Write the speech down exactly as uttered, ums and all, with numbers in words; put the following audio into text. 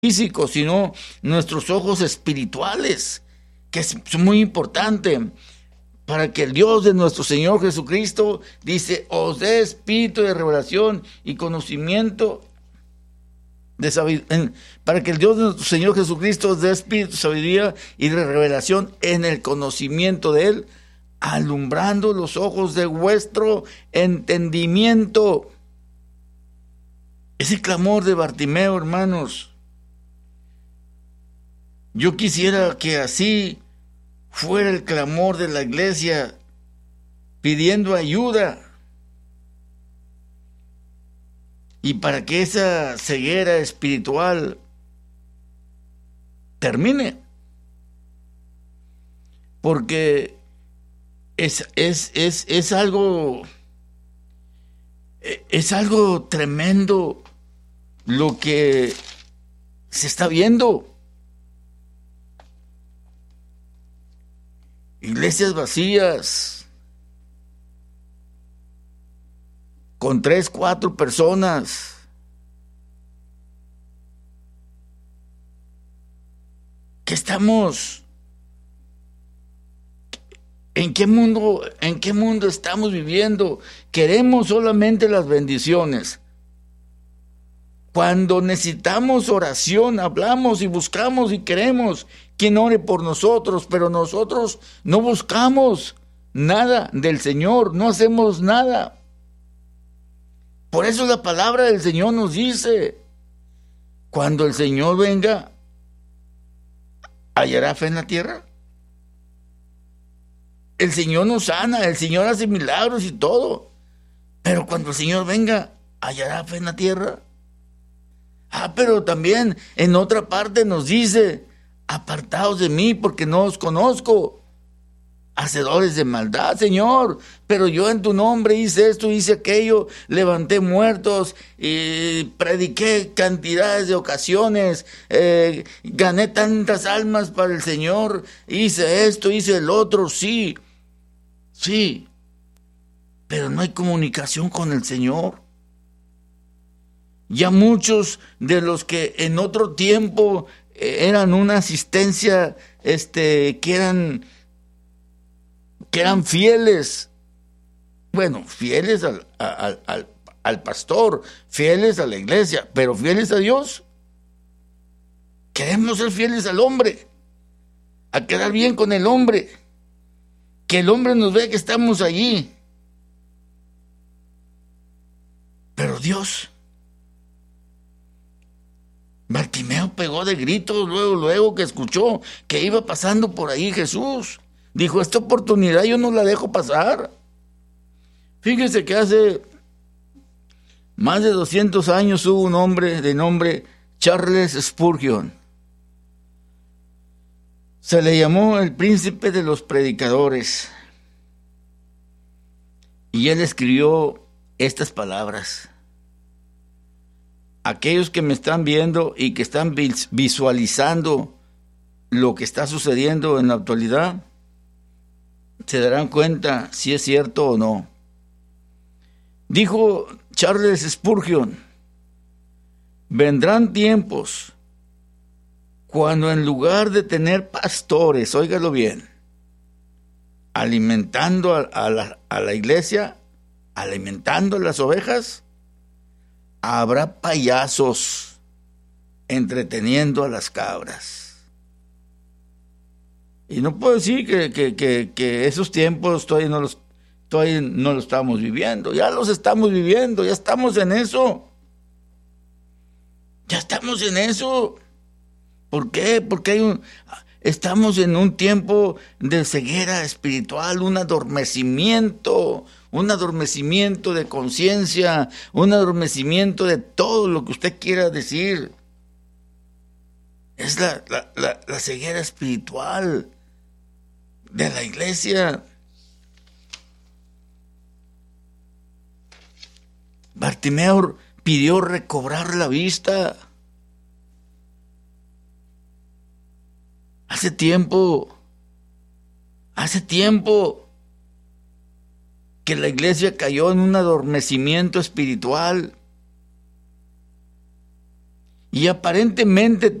físicos, sino nuestros ojos espirituales, que es muy importante, para que el Dios de nuestro Señor Jesucristo, dice, os dé espíritu de revelación y conocimiento, de sabiduría, para que el Dios de nuestro Señor Jesucristo os dé espíritu de sabiduría y de revelación en el conocimiento de Él, alumbrando los ojos de vuestro entendimiento. Ese clamor de Bartimeo, hermanos, yo quisiera que así fuera el clamor de la iglesia pidiendo ayuda, y para que esa ceguera espiritual termine, porque es, es, es, es algo es algo tremendo lo que se está viendo. Iglesias vacías, con tres, cuatro personas. ¿Qué estamos? ¿En qué mundo, en qué mundo estamos viviendo? Queremos solamente las bendiciones. Cuando necesitamos oración, hablamos y buscamos y queremos quien ore por nosotros, pero nosotros no buscamos nada del Señor, no hacemos nada. Por eso la palabra del Señor nos dice, cuando el Señor venga, ¿hallará fe en la tierra? El Señor nos sana, el Señor hace milagros y todo, pero cuando el Señor venga, ¿hallará fe en la tierra? Ah, pero también en otra parte nos dice, apartaos de mí porque no os conozco, hacedores de maldad, Señor, pero yo en tu nombre hice esto, hice aquello, levanté muertos, y prediqué cantidades de ocasiones, eh, gané tantas almas para el Señor, hice esto, hice el otro, sí, sí, pero no hay comunicación con el Señor. Ya muchos de los que en otro tiempo eran una asistencia, este, que eran, que eran fieles, bueno, fieles al, al, al, al pastor, fieles a la iglesia, pero fieles a Dios. Queremos ser fieles al hombre, a quedar bien con el hombre, que el hombre nos vea que estamos allí. Pero Dios... Bartimeo pegó de gritos luego, luego que escuchó que iba pasando por ahí Jesús. Dijo, esta oportunidad yo no la dejo pasar. Fíjese que hace más de doscientos años hubo un hombre de nombre Charles Spurgeon. Se le llamó el príncipe de los predicadores. Y él escribió estas palabras. Aquellos que me están viendo y que están visualizando lo que está sucediendo en la actualidad, se darán cuenta si es cierto o no. Dijo Charles Spurgeon, vendrán tiempos cuando en lugar de tener pastores, óigalo bien, alimentando a, a, la, a la iglesia, alimentando a las ovejas, habrá payasos entreteniendo a las cabras. Y no puedo decir que, que, que, que esos tiempos todavía no los, todavía no los estamos viviendo. Ya los estamos viviendo, ya estamos en eso. Ya estamos en eso. ¿Por qué? Porque hay un, estamos en un tiempo de ceguera espiritual, un adormecimiento, un adormecimiento de conciencia, un adormecimiento de todo lo que usted quiera decir. Es la, la, la, la ceguera espiritual de la iglesia. Bartimeo pidió recobrar la vista. Hace tiempo, hace tiempo que la iglesia cayó en un adormecimiento espiritual. y aparentemente